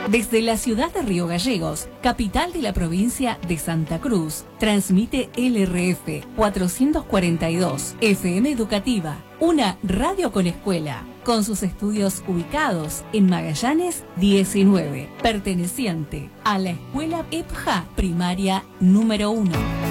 Desde la ciudad de Río Gallegos, capital de la provincia de Santa Cruz, transmite LRF 442, FM Educativa, una radio con escuela, con sus estudios ubicados en Magallanes 19, perteneciente a la Escuela EPJA Primaria número 1.